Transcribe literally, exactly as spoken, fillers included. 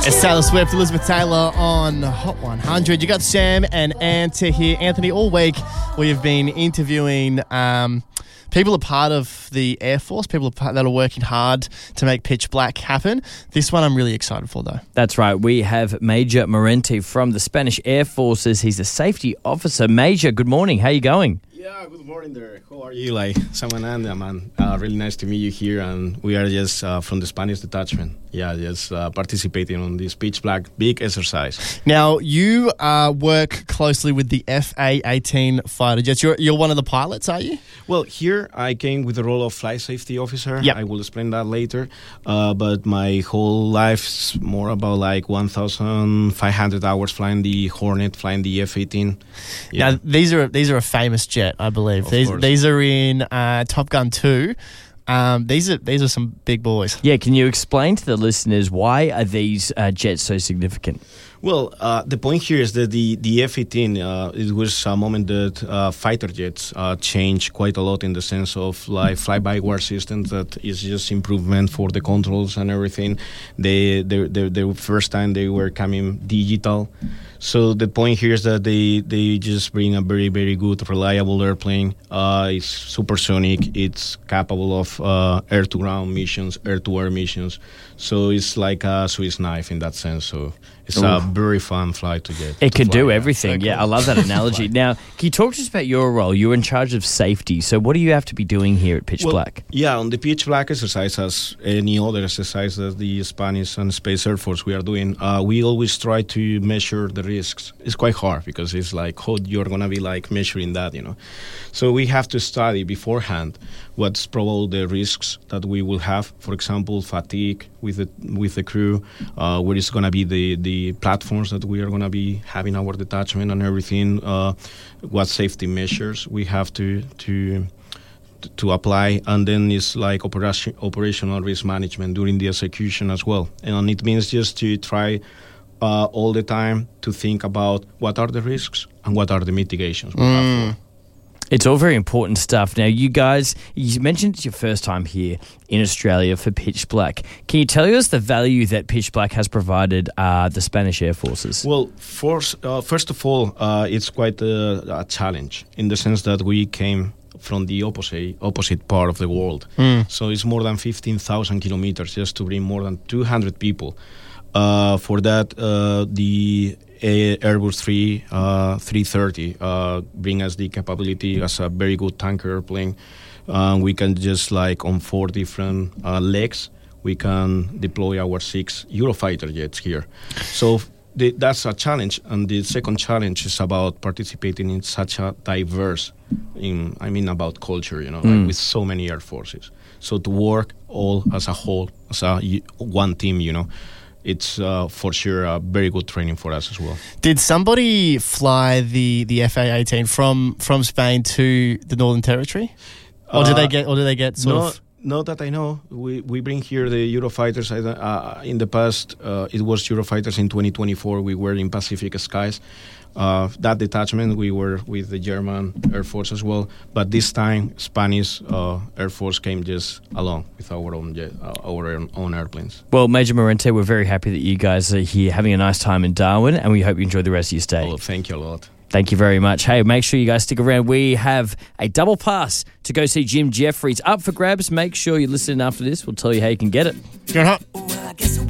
It's Taylor Swift, Elizabeth Taylor on Hot one hundred. You got Sam and Anta here. Anthony, all week we have been interviewing um, people a part of the Air Force, people that are working hard to make Pitch Black happen. This one I'm really excited for, though. That's right. We have Major Morente from the Spanish Air Forces. He's a safety officer. Major, good morning. How are you going? Yeah, good morning there. How are you? Like, Sam and man, uh, really nice to meet you here. And we are just uh, from the Spanish detachment. Yeah, just uh, participating on this Pitch Black big exercise. Now, you uh, work closely with the F A eighteen fighter jets. You're, you're one of the pilots, are you? Well, here I came with the role of flight safety officer. Yep. I will explain that later. Uh, but my whole life's more about like one thousand five hundred hours flying the Hornet, flying the F eighteen. Yeah. Now, these are these are a famous jet, I believe. Of These course. these are in uh, Top Gun two. Um, these are these are some big boys. Yeah, can you explain to the listeners why are these uh, jets so significant? Well, uh, the point here is that the, the F eighteen, uh, it was a moment that uh, fighter jets uh, changed quite a lot in the sense of like fly-by-wire systems that is just improvement for the controls and everything. They, they, they, the first time they were coming digital. So the point here is that they, they just bring a very, very good, reliable airplane. Uh, it's supersonic. It's capable of uh, air-to-ground missions, air-to-air missions. So it's like a Swiss knife in that sense. So it's Ooh. a very fun flight to get. It to can fly, do yeah. everything. So Yeah, cool. I love that analogy. Now, can you talk to us about your role? You're in charge of safety. So what do you have to be doing here at Pitch Well, Black? Yeah, on the Pitch Black exercise, as any other exercise that the Spanish and Space Air Force we are doing, uh, we always try to measure the risks. It's quite hard because it's like how you're going to be like measuring that, you know. So we have to study beforehand what's probably the risks that we will have. For example, fatigue with the with the crew, uh, where it's going to be the, the platforms that we are going to be having our detachment and everything, uh, what safety measures we have to to to apply, and then it's like operation, operational risk management during the execution as well. And it means just to try uh, all the time to think about what are the risks and what are the mitigations we have for. It's all very important stuff. Now, you guys, you mentioned it's your first time here in Australia for Pitch Black. Can you tell us the value that Pitch Black has provided uh, the Spanish Air Forces? Well, first, uh, first of all, uh, it's quite a, a challenge in the sense that we came from the opposite opposite part of the world. Mm. So it's more than fifteen thousand kilometers just to bring more than two hundred people. Uh, for that, uh, the Airbus three, uh, three thirty uh, bring us the capability as a very good tanker airplane. Uh, we can just like on four different uh, legs, we can deploy our six Eurofighter jets here. So the, that's a challenge, and the second challenge is about participating in such a diverse, in I mean about culture, you know, Mm. like with so many air forces. So to work all as a whole, as a one team, you know. It's uh, for sure a very good training for us as well. Did somebody fly the, the F A eighteen from, from Spain to the Northern Territory, or did Uh, they get or did they get sort no, of? Not that I know. We we bring here the Eurofighters. Uh, in the past, uh, it was Eurofighters. In twenty twenty-four, we were in Pacific skies. Uh, that detachment, we were with the German Air Force as well. But this time, Spanish uh, Air Force came just along with our own jet, uh, our own, own airplanes. Well, Major Morente, we're very happy that you guys are here having a nice time in Darwin, and we hope you enjoy the rest of your stay. Oh, thank you a lot. Thank you very much. Hey, make sure you guys stick around. We have a double pass to go see Jim Jeffries up for grabs. Make sure you listen after this. We'll tell you how you can get it. Get up.